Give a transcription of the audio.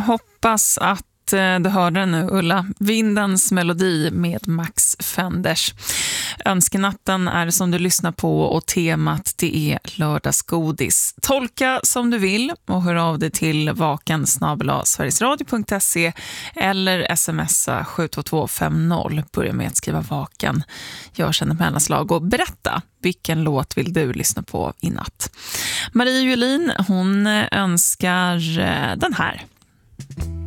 hoppas att du hörde den nu, Ulla. Vindens melodi med Max Fenders. Önskenatten är som du lyssnar på och temat det är lördagsgodis. Tolka som du vill och hör av dig till vaken@sverigesradio.se eller smsa 72250. Börja med att skriva vaken. Jag känner mellanslag och berätta vilken låt vill du lyssna på i natt. Marie Julin, hon önskar den här.